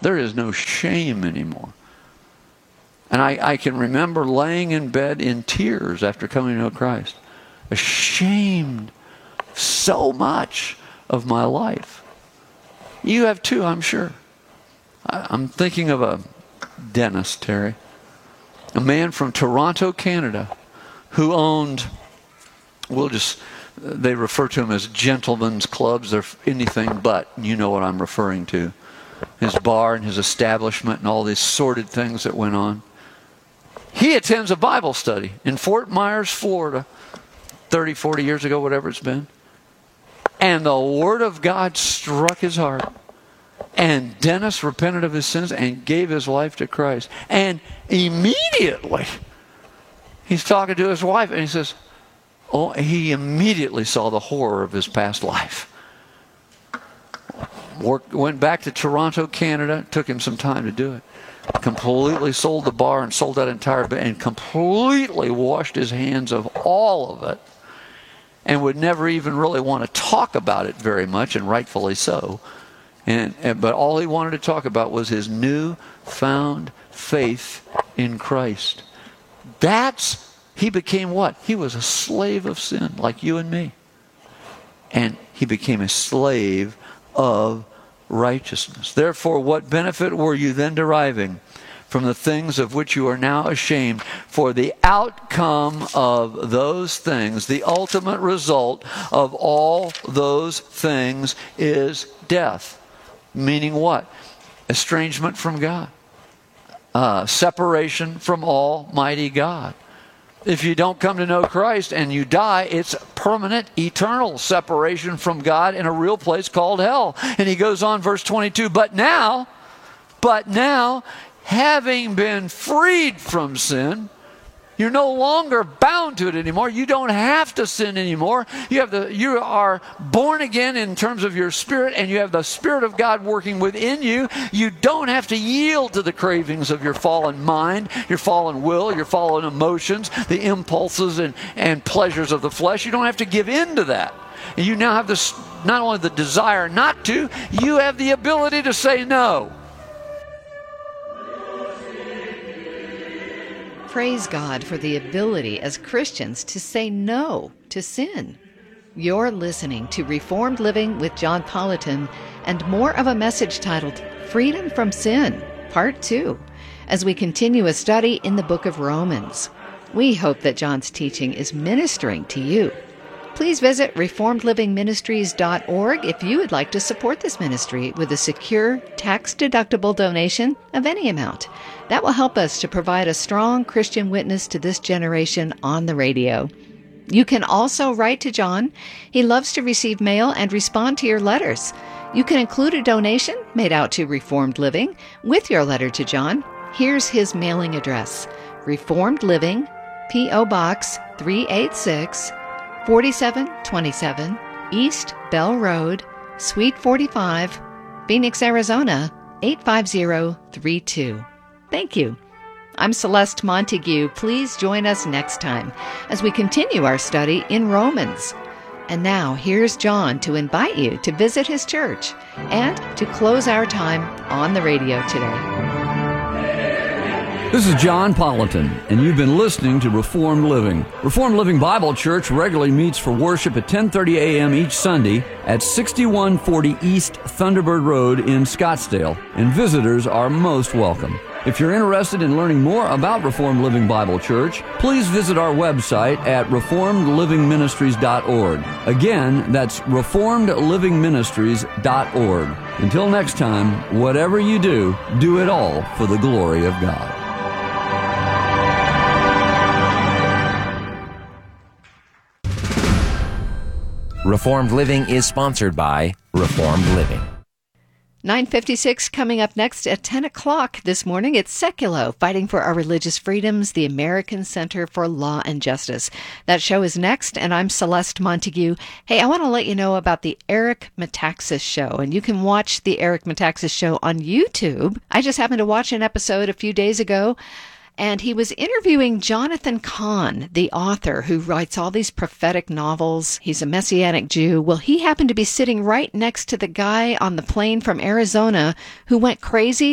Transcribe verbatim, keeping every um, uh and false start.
There is no shame anymore. And I, I can remember laying in bed in tears after coming to know Christ, ashamed so much of my life. You have too, I'm sure. I, I'm thinking of a dentist, Terry, a man from Toronto, Canada, who owned, we'll just, they refer to them as gentlemen's clubs. They're anything but, you know what I'm referring to. His bar and his establishment and all these sordid things that went on. He attends a Bible study in Fort Myers, Florida, thirty, forty years ago, whatever it's been. And the Word of God struck his heart. And Dennis repented of his sins and gave his life to Christ. And immediately, he's talking to his wife and he says, oh, he immediately saw the horror of his past life. Worked, went back to Toronto, Canada. Took him some time to do it. Completely sold the bar and sold that entire bit and completely washed his hands of all of it. And would never even really want to talk about it very much, and rightfully so. And, and but all he wanted to talk about was his new-found faith in Christ. That's, he became what? He was a slave of sin, like you and me. And he became a slave of righteousness. Therefore, what benefit were you then deriving from the things of which you are now ashamed? For the outcome of those things, the ultimate result of all those things is death. Meaning what? Estrangement from God. Uh, separation from Almighty God. If you don't come to know Christ and you die, it's permanent, eternal separation from God in a real place called hell. And he goes on, verse twenty-two, but now, but now, having been freed from sin, you're no longer bound to it anymore. You don't have to sin anymore. You have the, you are born again in terms of your spirit, and you have the Spirit of God working within you. You don't have to yield to the cravings of your fallen mind, your fallen will, your fallen emotions, the impulses and, and pleasures of the flesh. You don't have to give in to that. And you now have this, not only the desire not to, you have the ability to say no. Praise God for the ability as Christians to say no to sin. You're listening to Reformed Living with John Politan and more of a message titled Freedom from Sin, Part two, as we continue a study in the book of Romans. We hope that John's teaching is ministering to you. Please visit reformed living ministries dot org if you would like to support this ministry with a secure, tax-deductible donation of any amount. That will help us to provide a strong Christian witness to this generation on the radio. You can also write to John. He loves to receive mail and respond to your letters. You can include a donation made out to Reformed Living with your letter to John. Here's his mailing address: Reformed Living, P O Box three eighty-six, forty-seven twenty-seven, East Bell Road, Suite forty-five, Phoenix, Arizona, eight five zero three two. Thank you. I'm Celeste Montague. Please join us next time as we continue our study in Romans. And now, here's John to invite you to visit his church and to close our time on the radio today. This is John Politan, and you've been listening to Reformed Living. Reformed Living Bible Church regularly meets for worship at ten thirty a.m. each Sunday at sixty-one forty East Thunderbird Road in Scottsdale, and visitors are most welcome. If you're interested in learning more about Reformed Living Bible Church, please visit our website at reformed living ministries dot org. Again, that's reformed living ministries dot org. Until next time, whatever you do, do it all for the glory of God. Reformed Living is sponsored by Reformed Living. nine fifty-six coming up next at ten o'clock this morning. It's Seculo, Fighting for Our Religious Freedoms, the American Center for Law and Justice. That show is next, and I'm Celeste Montague. Hey, I want to let you know about the Eric Metaxas Show, and you can watch the Eric Metaxas Show on YouTube. I just happened to watch an episode a few days ago, and he was interviewing Jonathan Cahn, the author who writes all these prophetic novels. He's a Messianic Jew. Well, he happened to be sitting right next to the guy on the plane from Arizona who went crazy